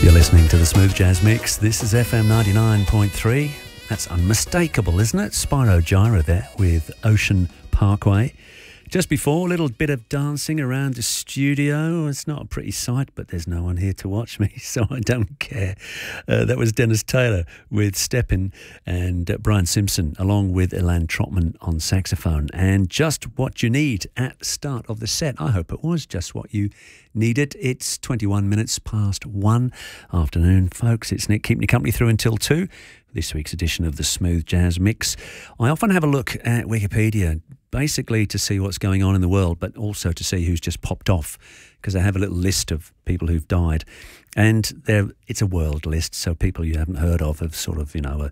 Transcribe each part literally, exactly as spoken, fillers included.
You're listening to the Smooth Jazz Mix. This is F M ninety-nine point three. That's unmistakable, isn't it? Spyro Gyra there with Ocean Parkway. Just before, a little bit of dancing around the studio. It's not a pretty sight, but there's no one here to watch me, so I don't care. Uh, that was Dennis Taylor with Steppin' and uh, Brian Simpson, along with Ilan Trotman on saxophone. And just what you need at the start of the set. I hope it was just what you needed. It's twenty-one minutes past one afternoon, folks. It's Nick keeping you company through until two. This week's edition of the Smooth Jazz Mix. I often have a look at Wikipedia, basically to see what's going on in the world, but also to see who's just popped off, because I have a little list of people who've died. And there, it's a world list, so people you haven't heard of have sort of, you know, uh,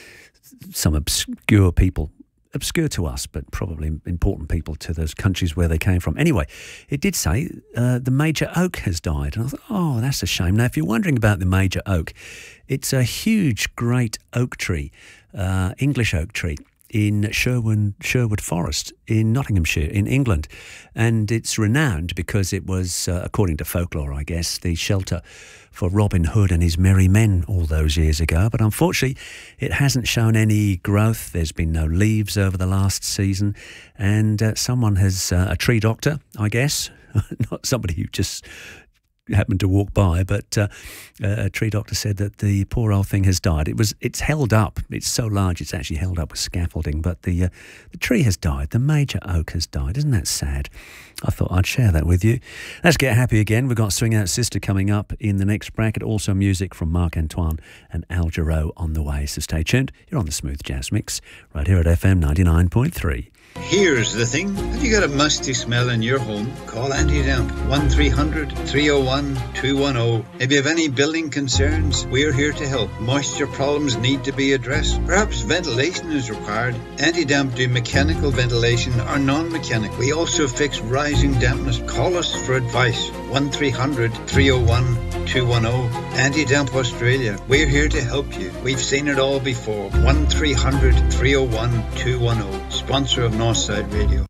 some obscure people. Obscure to us, but probably important people to those countries where they came from. Anyway, it did say uh, the major oak has died. And I thought, oh, that's a shame. Now, if you're wondering about the major oak, it's a huge, great oak tree, uh, English oak tree, in Sherwood, Sherwood Forest in Nottinghamshire in England. And it's renowned because it was, uh, according to folklore, I guess, the shelter for Robin Hood and his merry men all those years ago. But unfortunately, it hasn't shown any growth. There's been no leaves over the last season. And uh, someone has, uh, a tree doctor, I guess, not somebody who just happened to walk by, but uh, a tree doctor said that the poor old thing has died. It was, it's held up. It's so large, it's actually held up with scaffolding, but the uh, the tree has died. The major oak has died. Isn't that sad? I thought I'd share that with you. Let's get happy again. We've got Swing Out Sister coming up in the next bracket. Also music from Marc Antoine and Al Jarreau on the way. So stay tuned. You're on the Smooth Jazz Mix right here at F M ninety-nine point three. Here's the thing. Have you got a musty smell in your home? Call Anti-Damp. one three hundred, three oh one, two one oh. If you have any building concerns, we're here to help. Moisture problems need to be addressed. Perhaps ventilation is required. Anti-Damp do mechanical ventilation or non-mechanical. We also fix rising dampness. Call us for advice. one three hundred, three oh one, two one oh. Anti-Damp Australia. We're here to help you. We've seen it all before. one three hundred, three oh one, two one oh. Sponsor of Northside Radio.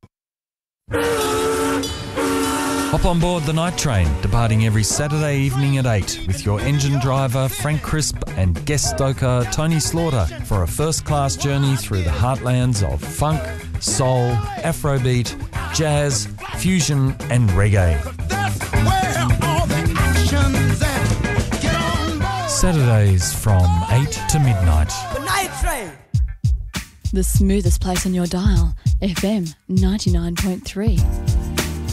Hop on board the night train, departing every Saturday evening at eight with your engine driver Frank Crisp and guest stoker Tony Slaughter for a first-class journey through the heartlands of funk, soul, afrobeat, jazz, fusion and reggae. That's where all the action's at. Get on board. Saturdays from eight to midnight. The night train. The smoothest place on your dial, F M ninety-nine point three.